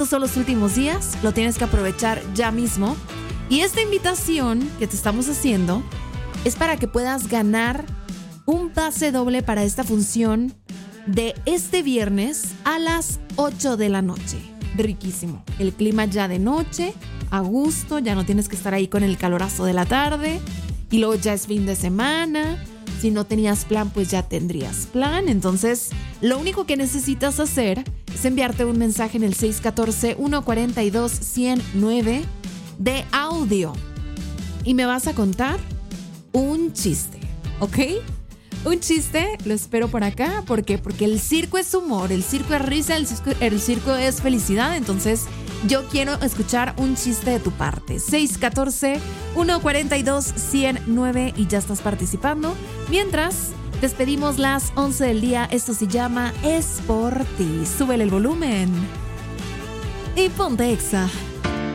Estos son los últimos días, lo tienes que aprovechar ya mismo. Y esta invitación que te estamos haciendo es para que puedas ganar un pase doble para esta función de este viernes a las 8 de la noche. Riquísimo. El clima ya de noche, a gusto, ya no tienes que estar ahí con el calorazo de la tarde. Y luego ya es fin de semana. Si no tenías plan, pues ya tendrías plan. Entonces, lo único que necesitas hacer es enviarte un mensaje en el 614-142-109 de audio. Y me vas a contar un chiste, ¿ok? Un chiste, lo espero por acá. ¿Por qué? Porque el circo es humor, el circo es risa, el circo es felicidad. Entonces, yo quiero escuchar un chiste de tu parte. 614-142-109 y ya estás participando. Mientras, despedimos las 11 del día. Esto se llama Es por ti. Súbele el volumen y ponte Exa.